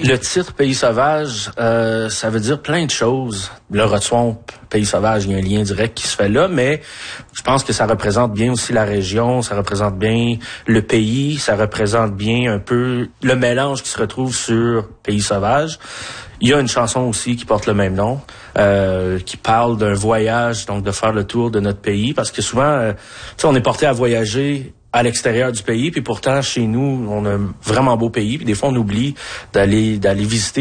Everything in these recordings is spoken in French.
Le titre Pays sauvage, ça veut dire plein de choses. Le Rotswamp, Pays sauvage, il y a un lien direct qui se fait là, mais je pense que ça représente bien aussi la région, ça représente bien le pays, ça représente bien un peu le mélange qui se retrouve sur Pays sauvage. Il y a une chanson aussi qui porte le même nom, qui parle d'un voyage, donc de faire le tour de notre pays, parce que souvent, on est porté à voyager à l'extérieur du pays, puis pourtant chez nous on a un vraiment beau pays, puis des fois on oublie d'aller visiter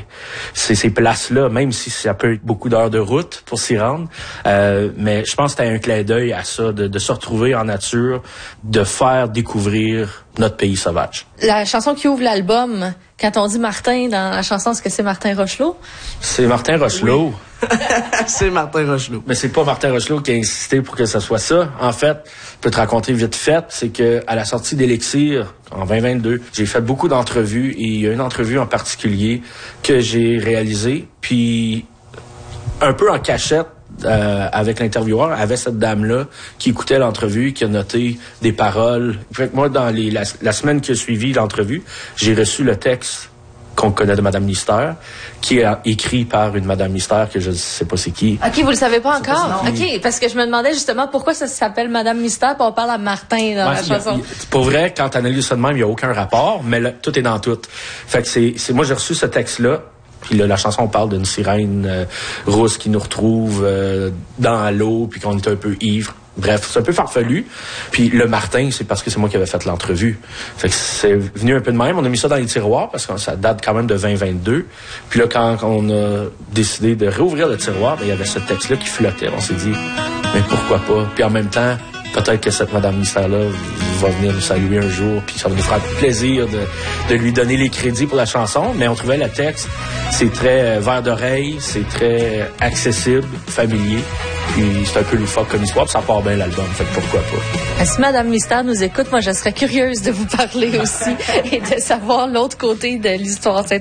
ces places-là, même si ça peut être beaucoup d'heures de route pour s'y rendre. Mais je pense que c'était un clin d'œil à ça, de se retrouver en nature, de faire découvrir notre pays sauvage. La chanson qui ouvre l'album, quand on dit Martin dans la chanson, est-ce que c'est Martin Rochelot? C'est Martin Rochelot. Oui. C'est Martin Rochelot. Mais c'est pas Martin Rochelot qui a insisté pour que ça soit ça. En fait, je peux te raconter vite fait, c'est que à la sortie d'Élixir, en 2022, j'ai fait beaucoup d'entrevues et il y a une entrevue en particulier que j'ai réalisée, puis un peu en cachette, avec l'intervieweur, avait cette dame-là qui écoutait l'entrevue, qui a noté des paroles. Fait que moi, dans la semaine qui a suivi l'entrevue, j'ai reçu le texte qu'on connaît de Madame Mystère, qui est écrit par une Madame Mystère que je ne sais pas c'est qui. OK, vous le savez pas encore? OK, parce que je me demandais justement pourquoi ça s'appelle Madame Mystère puis on parle à Martin dans la chanson. Pour vrai, quand tu analyses ça de même, il n'y a aucun rapport, mais là, tout est dans tout. Fait que c'est moi, j'ai reçu ce texte-là. Puis là, la chanson parle d'une sirène rousse qui nous retrouve dans l'eau, puis qu'on est un peu ivre. Bref, c'est un peu farfelu. Puis le Martin, c'est parce que c'est moi qui avais fait l'entrevue. Fait que c'est venu un peu de même. On a mis ça dans les tiroirs parce que ça date quand même de 2022. Puis là, quand on a décidé de réouvrir le tiroir, il y avait ce texte-là qui flottait. On s'est dit, mais pourquoi pas? Puis en même temps, peut-être que cette Madame Mystère-là va venir nous saluer un jour, puis ça va nous faire plaisir de lui donner les crédits pour la chanson. Mais on trouvait le texte, c'est très vert d'oreille, c'est très accessible, familier. Puis c'est un peu loufoque comme histoire, puis ça part bien l'album, fait que pourquoi pas. Si Madame Mystère nous écoute, moi je serais curieuse de vous parler aussi et de savoir l'autre côté de l'histoire.